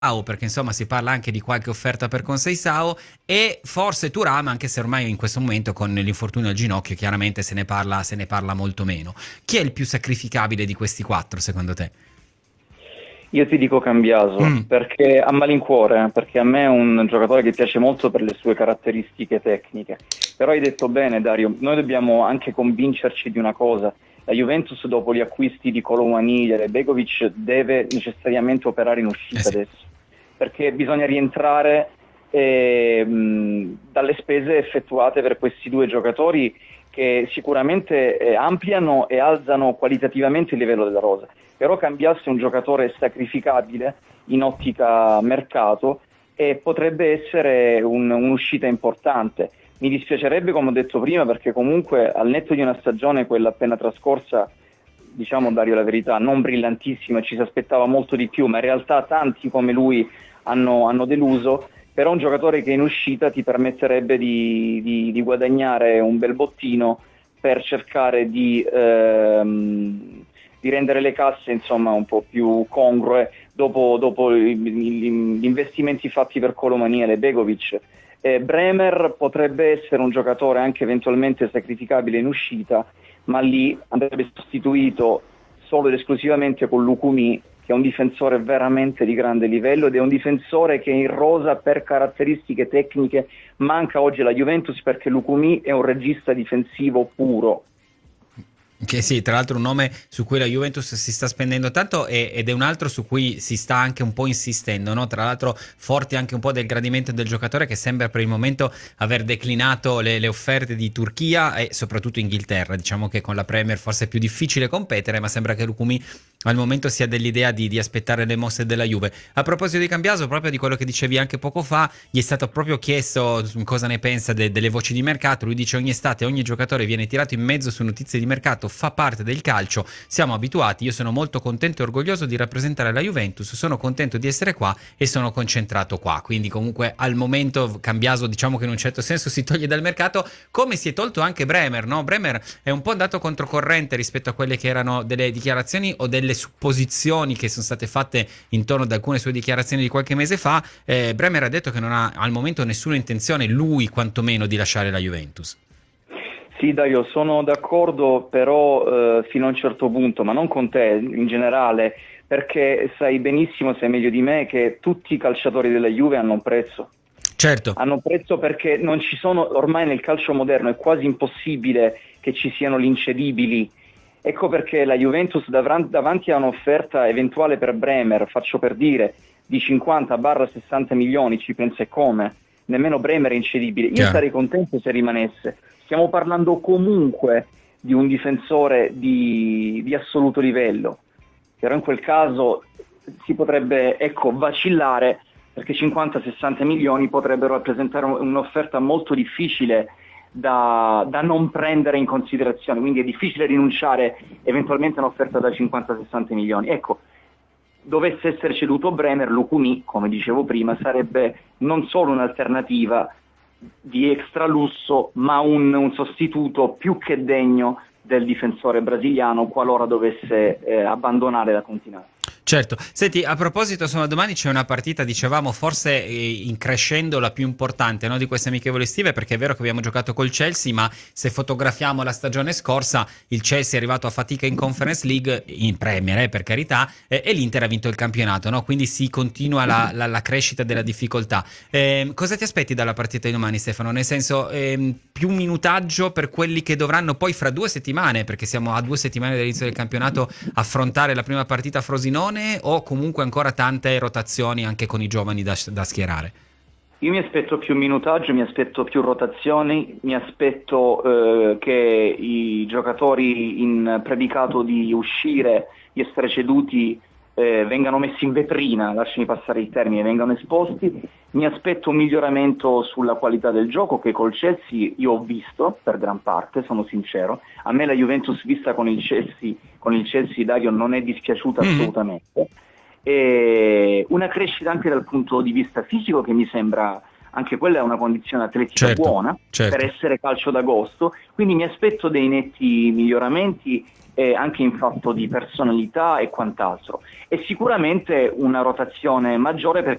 perché insomma si parla anche di qualche offerta per Conceição, e forse Thuram, anche se ormai in questo momento con l'infortunio al ginocchio chiaramente se ne parla molto meno. Chi è il più sacrificabile di questi quattro secondo te? Io ti dico Cambiaso, Mm, perché a malincuore, perché a me è un giocatore che piace molto per le sue caratteristiche tecniche. Però hai detto bene, Dario, noi dobbiamo anche convincerci di una cosa. La Juventus, dopo gli acquisti di Kolo Muani e Begovic, deve necessariamente operare in eh uscita sì. adesso, perché bisogna rientrare dalle spese effettuate per questi due giocatori che sicuramente ampliano e alzano qualitativamente il livello della rosa. Però Cambiasso è un giocatore sacrificabile in ottica mercato e potrebbe essere un'uscita importante. Mi dispiacerebbe, come ho detto prima, perché comunque al netto di una stagione, quella appena trascorsa, diciamo Dario la verità, non brillantissima, ci si aspettava molto di più, ma in realtà tanti come lui hanno deluso. Però un giocatore che in uscita ti permetterebbe di guadagnare un bel bottino per cercare di rendere le casse insomma un po' più congrue dopo gli investimenti fatti per Colomani e Begovic. Bremer potrebbe essere un giocatore anche eventualmente sacrificabile in uscita, ma lì andrebbe sostituito solo ed esclusivamente con Lukumi, che è un difensore veramente di grande livello ed è un difensore che in rosa per caratteristiche tecniche manca oggi alla Juventus, perché Lukumi è un regista difensivo puro. Che sì, tra l'altro un nome su cui la Juventus si sta spendendo tanto, ed è un altro su cui si sta anche un po' insistendo, no? Tra l'altro forti anche un po' del gradimento del giocatore, che sembra per il momento aver declinato le offerte di Turchia e soprattutto Inghilterra. Diciamo che con la Premier forse è più difficile competere, ma sembra che Lukumi al momento sia dell'idea di aspettare le mosse della Juve. A proposito di Cambiaso, proprio di quello che dicevi anche poco fa, gli è stato proprio chiesto cosa ne pensa delle voci di mercato. Lui dice: ogni estate ogni giocatore viene tirato in mezzo su notizie di mercato, fa parte del calcio, siamo abituati, io sono molto contento e orgoglioso di rappresentare la Juventus, sono contento di essere qua e sono concentrato qua. Quindi comunque al momento Cambiaso, diciamo che in un certo senso si toglie dal mercato, come si è tolto anche Bremer, no? Bremer è un po' andato controcorrente rispetto a quelle che erano delle dichiarazioni o delle supposizioni che sono state fatte intorno ad alcune sue dichiarazioni di qualche mese fa. Bremer ha detto che non ha al momento nessuna intenzione, lui quantomeno, di lasciare la Juventus. Sì, Dario, sono d'accordo, però fino a un certo punto, ma non con te in generale, perché sai benissimo, sai meglio di me, che tutti i calciatori della Juve hanno un prezzo. Certo. Hanno un prezzo perché non ci sono, ormai nel calcio moderno è quasi impossibile che ci siano gli incedibili. Ecco perché la Juventus davanti a un'offerta eventuale per Bremer, faccio per dire, di 50-60 milioni, ci pensa e come. Nemmeno Bremer è incedibile. Io Chiaro. sarei contento se rimanesse. Stiamo parlando comunque di un difensore di assoluto livello, però in quel caso si potrebbe, ecco, vacillare, perché 50-60 milioni potrebbero rappresentare un'offerta molto difficile da non prendere in considerazione, quindi è difficile rinunciare eventualmente a un'offerta da 50-60 milioni. Ecco, dovesse essere ceduto Bremer, Lukumi, come dicevo prima, sarebbe non solo un'alternativa di extra lusso, ma un sostituto più che degno del difensore brasiliano qualora dovesse abbandonare la continente. Certo, senti, a proposito, insomma, domani c'è una partita, dicevamo, forse in crescendo la più importante, no, di queste amichevoli estive, perché è vero che abbiamo giocato col Chelsea, ma se fotografiamo la stagione scorsa, il Chelsea è arrivato a fatica in Conference League, in Premier, per carità, e l'Inter ha vinto il campionato, no? Quindi si continua la crescita della difficoltà. Cosa ti aspetti dalla partita di domani, Stefano? Nel senso, più minutaggio per quelli che dovranno poi fra 2 settimane, perché siamo a 2 settimane dall'inizio del campionato, affrontare la prima partita a Frosinone, o comunque ancora tante rotazioni anche con i giovani da schierare? Io mi aspetto più minutaggio, mi aspetto più rotazioni, mi aspetto che i giocatori in predicato di uscire, di essere ceduti, vengano messi in vetrina, lasciami passare il termine, vengano esposti. Mi aspetto un miglioramento sulla qualità del gioco che col Chelsea io ho visto per gran parte, sono sincero. A me la Juventus vista con il Chelsea Dario non è dispiaciuta assolutamente. E una crescita anche dal punto di vista fisico che mi sembra anche quella è una condizione atletica Certo, buona certo. per essere calcio d'agosto, quindi mi aspetto dei netti miglioramenti anche in fatto di personalità e quant'altro, e sicuramente una rotazione maggiore, perché